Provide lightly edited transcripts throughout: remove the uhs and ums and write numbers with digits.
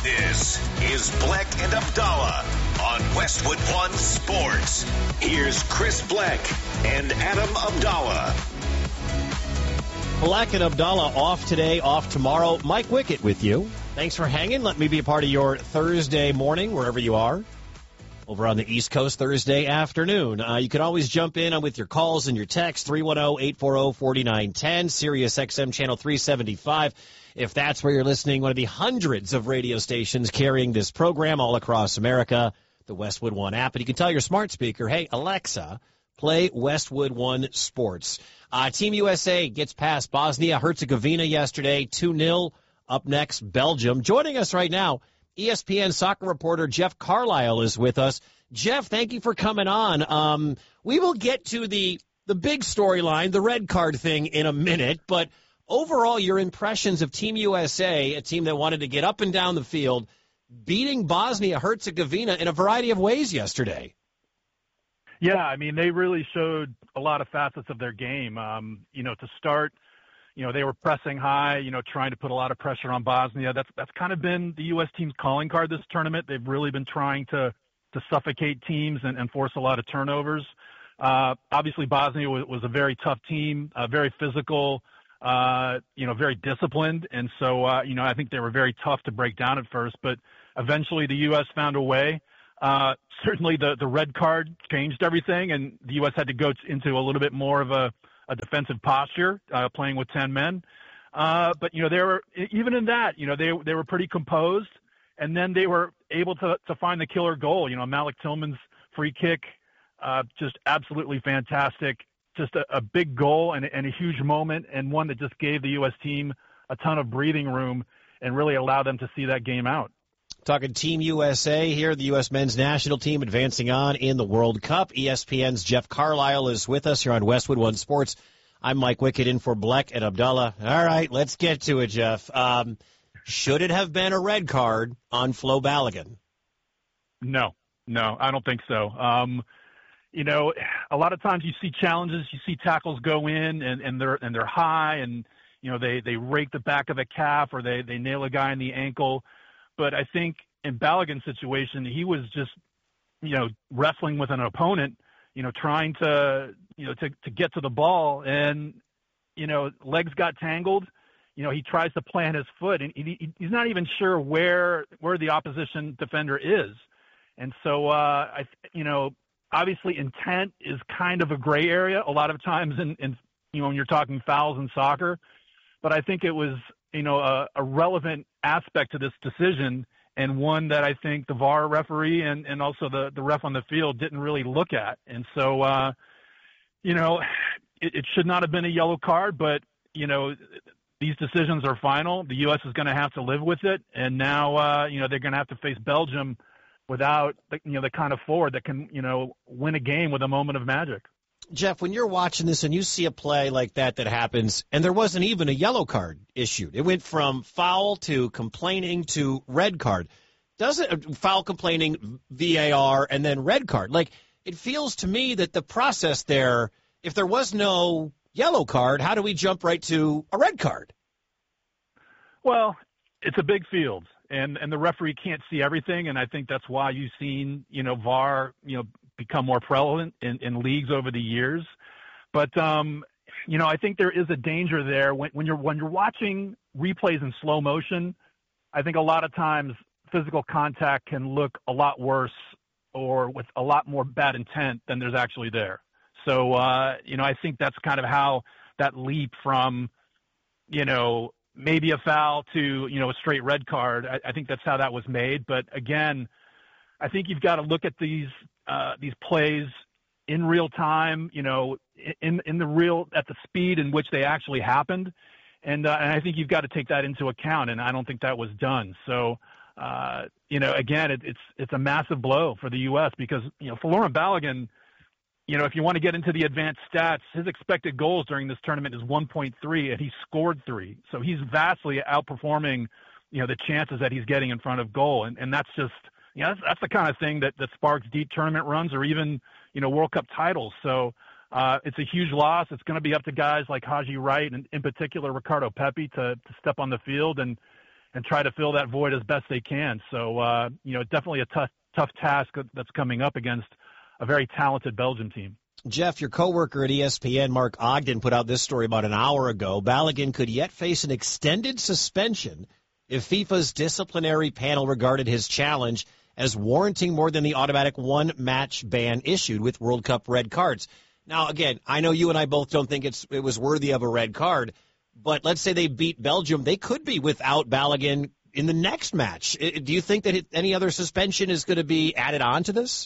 This is Bleck and Abdallah on Westwood One Sports. Here's Chris Bleck and Adam Abdallah. Bleck and Abdallah off today, off tomorrow. Mike Wickett with you. Thanks for hanging. Let me be a part of your Thursday morning, wherever you are. Over on the East Coast, Thursday afternoon. You can always jump in with your calls and your texts, 310-840-4910, Sirius XM Channel 375. If that's where you're listening, one of the hundreds of radio stations carrying this program all across America, the Westwood One app. And you can tell your smart speaker, hey, Alexa, play Westwood One Sports. Team USA gets past Bosnia-Herzegovina yesterday, 2-0. Up next, Belgium. Joining us right now, ESPN soccer reporter Jeff Carlisle is with us. Jeff, thank you for coming on. We will get to the big storyline, the red card thing, in a minute, but overall, your impressions of Team USA, a team that wanted to get up and down the field, beating Bosnia-Herzegovina in a variety of ways yesterday. Yeah, I mean, they really showed a lot of facets of their game. To start, they were pressing high, trying to put a lot of pressure on Bosnia. That's kind of been the U.S. team's calling card this tournament. They've really been trying to suffocate teams and force a lot of turnovers. Obviously, Bosnia was a very tough team, very physical, very disciplined. And so, I think they were very tough to break down at first, but eventually the U.S. found a way. Certainly the red card changed everything, and the U.S. had to go into a little bit more of a defensive posture, playing with 10 men. But they were, even in that, they were pretty composed, and then they were able to find the killer goal. Malik Tillman's free kick, just absolutely fantastic. Just a big goal and a huge moment, and one that just gave the U.S. team a ton of breathing room and really allowed them to see that game out. Talking Team USA here, the U.S. men's national team advancing on in the World Cup. ESPN's Jeff Carlisle is with us here on Westwood One Sports. I'm Mike Wickett in for Bleck and Abdallah. All right, let's get to it, Jeff. Should it have been a red card on Flo Balogun? No, I don't think so. A lot of times you see challenges, you see tackles go in and they're high, and they rake the back of the calf or they nail a guy in the ankle. But I think in Balogun's situation, he was just wrestling with an opponent, trying to get to the ball, and legs got tangled. He tries to plant his foot, and he's not even sure where the opposition defender is, and so obviously, intent is kind of a gray area a lot of times in when you're talking fouls in soccer. But I think it was, a relevant aspect to this decision, and one that I think the VAR referee and also the ref on the field didn't really look at. And so, it should not have been a yellow card, but, these decisions are final. The U.S. is going to have to live with it. And now, they're going to have to face Belgium without the kind of forward that can, win a game with a moment of magic. Jeff, when you're watching this and you see a play like that happens, and there wasn't even a yellow card issued, it went from foul to complaining to red card. Doesn't foul, complaining, VAR, and then red card? Like, it feels to me that the process there, if there was no yellow card, how do we jump right to a red card? Well, it's a big field. And the referee can't see everything, and I think that's why you've seen, VAR, become more prevalent in leagues over the years. But, I think there is a danger there when you're watching replays in slow motion. I think a lot of times physical contact can look a lot worse or with a lot more bad intent than there's actually there. So, I think that's kind of how that leap from, maybe a foul to, a straight red card. I think that's how that was made. But again, I think you've got to look at these plays in real time, in at the speed in which they actually happened. And I think you've got to take that into account. And I don't think that was done. So, again, it's a massive blow for the U.S. because, for Laurent Balogun, if you want to get into the advanced stats, his expected goals during this tournament is 1.3, and he scored 3. So he's vastly outperforming, the chances that he's getting in front of goal. And that's just, that's the kind of thing that sparks deep tournament runs or even, World Cup titles. So it's a huge loss. It's going to be up to guys like Haji Wright and in particular Ricardo Pepi to step on the field and and try to fill that void as best they can. So, definitely a tough task that's coming up against a very talented Belgium team. Jeff, your coworker at ESPN, Mark Ogden, put out this story about an hour ago. Balogun could yet face an extended suspension if FIFA's disciplinary panel regarded his challenge as warranting more than the automatic one-match ban issued with World Cup red cards. Now, again, I know you and I both don't think it was worthy of a red card, but let's say they beat Belgium. They could be without Balogun in the next match. Do you think that any other suspension is going to be added on to this?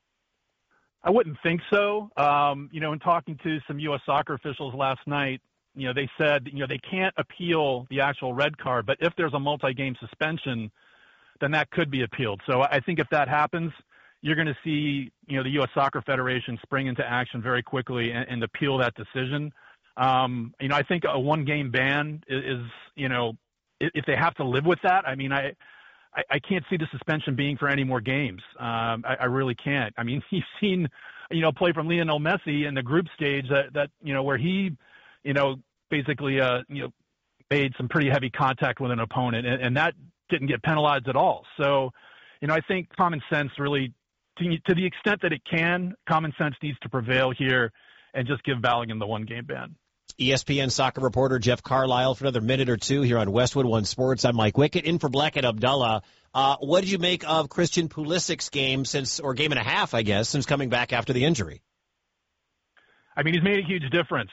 I wouldn't think so. In talking to some U.S. soccer officials last night, they said, they can't appeal the actual red card, but if there's a multi-game suspension, then that could be appealed. So I think if that happens, you're going to see, the U.S. Soccer Federation spring into action very quickly and appeal that decision. I think a one-game ban is, if they have to live with that, I can't see the suspension being for any more games. I really can't. You've seen, play from Lionel Messi in the group stage that where he, basically, made some pretty heavy contact with an opponent, and that didn't get penalized at all. So, I think common sense really, to the extent that it can, common sense needs to prevail here and just give Balogun the one-game ban. ESPN soccer reporter Jeff Carlisle for another minute or two here on Westwood One Sports. I'm Mike Wickett, in for Black and Abdallah. What did you make of Christian Pulisic's game game and a half, I guess, since coming back after the injury? He's made a huge difference.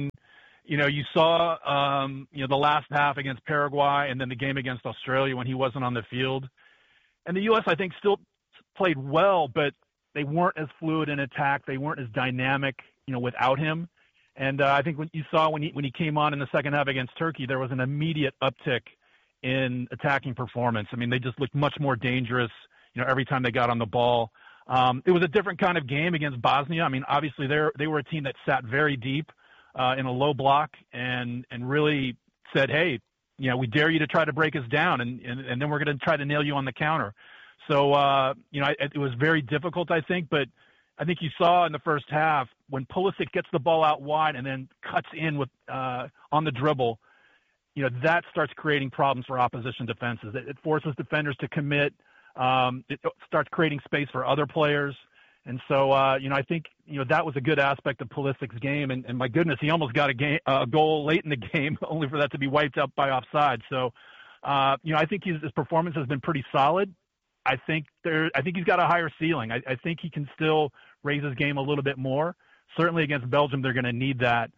You saw, the last half against Paraguay and then the game against Australia when he wasn't on the field. And the U.S., I think, still played well, but they weren't as fluid in attack. They weren't as dynamic, without him. And I think when he came on in the second half against Turkey, there was an immediate uptick in attacking performance. They just looked much more dangerous, every time they got on the ball. It was a different kind of game against Bosnia. Obviously they were a team that sat very deep in a low block and really said, hey, we dare you to try to break us down, and then we're going to try to nail you on the counter. So, it was very difficult, I think, but I think you saw in the first half when Pulisic gets the ball out wide and then cuts in with on the dribble, that starts creating problems for opposition defenses. It forces defenders to commit. It starts creating space for other players. And so, I think, that was a good aspect of Pulisic's game. And my goodness, he almost got a goal late in the game, only for that to be wiped out by offside. So, I think his performance has been pretty solid. I think he's got a higher ceiling. I think he can still raise his game a little bit more. Certainly against Belgium, they're going to need that,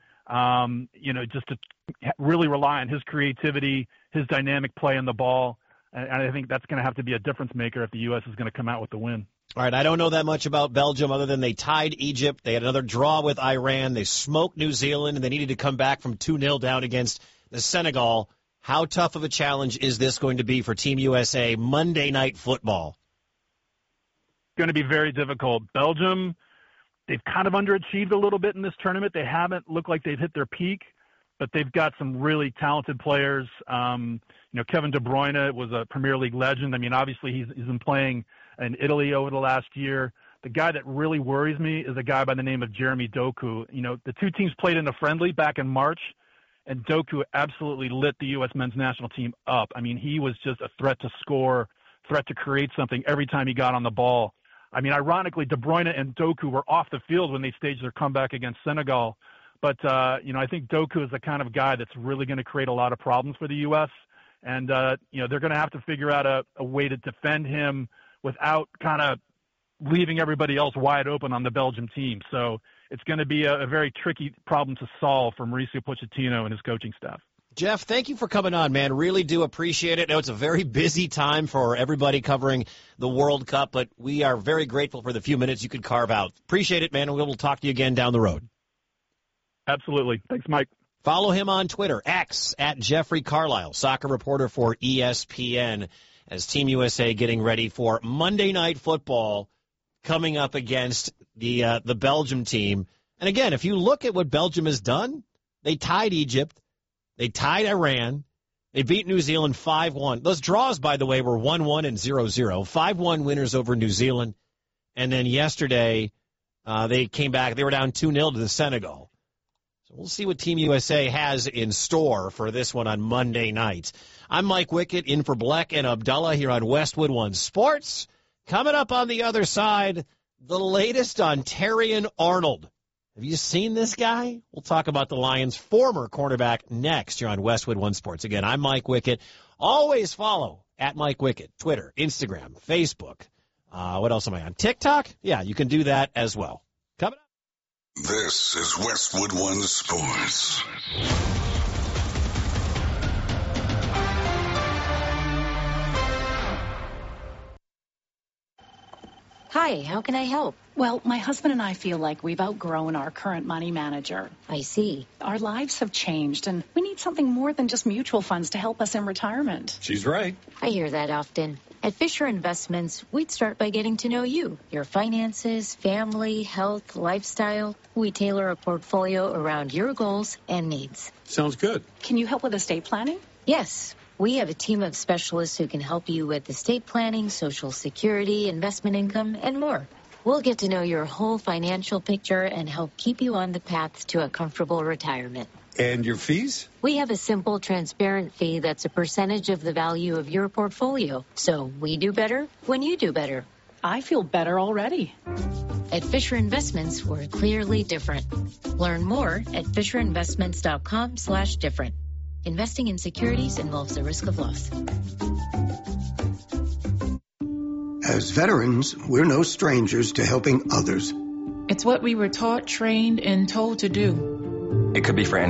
just to really rely on his creativity, his dynamic play on the ball. And I think that's going to have to be a difference maker if the U.S. is going to come out with the win. All right, I don't know that much about Belgium other than they tied Egypt. They had another draw with Iran. They smoked New Zealand, and they needed to come back from 2-0 down against the Senegal. How tough of a challenge is this going to be for Team USA Monday Night Football? Going to be very difficult. Belgium, they've kind of underachieved a little bit in this tournament. They haven't looked like they've hit their peak, but they've got some really talented players. Kevin De Bruyne was a Premier League legend. Obviously he's been playing in Italy over the last year. The guy that really worries me is a guy by the name of Jeremy Doku. The two teams played in a friendly back in March, and Doku absolutely lit the U.S. men's national team up. He was just a threat to score, threat to create something every time he got on the ball. Ironically, De Bruyne and Doku were off the field when they staged their comeback against Senegal. But, I think Doku is the kind of guy that's really going to create a lot of problems for the U.S. And, they're going to have to figure out a way to defend him without kind of leaving everybody else wide open on the Belgium team. So it's going to be a very tricky problem to solve for Mauricio Pochettino and his coaching staff. Jeff, thank you for coming on, man. Really do appreciate it. I know it's a very busy time for everybody covering the World Cup, but we are very grateful for the few minutes you could carve out. Appreciate it, man, and we'll talk to you again down the road. Absolutely. Thanks, Mike. Follow him on Twitter, X, at Jeffrey Carlisle, soccer reporter for ESPN, as Team USA getting ready for Monday Night Football coming up against the Belgium team. And again, if you look at what Belgium has done, they tied Egypt. They tied Iran. They beat New Zealand 5-1. Those draws, by the way, were 1-1 and 0-0. 5-1 winners over New Zealand. And then yesterday, they came back. They were down 2-0 to the Senegal. So we'll see what Team USA has in store for this one on Monday night. I'm Mike Wickett in for Bleck and Abdullah here on Westwood One Sports. Coming up on the other side, the latest on Terrion Arnold. Have you seen this guy? We'll talk about the Lions' former cornerback next here on Westwood One Sports. Again, I'm Mike Wickett. Always follow at Mike Wickett, Twitter, Instagram, Facebook. What else am I on? TikTok? Yeah, you can do that as well. Coming up. This is Westwood One Sports. Hi, how can I help? Well, my husband and I feel like we've outgrown our current money manager. I see. Our lives have changed, and we need something more than just mutual funds to help us in retirement. She's right. I hear that often. At Fisher Investments, we'd start by getting to know you, your finances, family, health, lifestyle. We tailor a portfolio around your goals and needs. Sounds good. Can you help with estate planning? Yes. We have a team of specialists who can help you with estate planning, Social Security, investment income, and more. We'll get to know your whole financial picture and help keep you on the path to a comfortable retirement. And your fees? We have a simple, transparent fee that's a percentage of the value of your portfolio. So we do better when you do better. I feel better already. At Fisher Investments, we're clearly different. Learn more at FisherInvestments.com/different. Investing in securities involves the risk of loss. As veterans, we're no strangers to helping others. It's what we were taught, trained, and told to do. It could be for any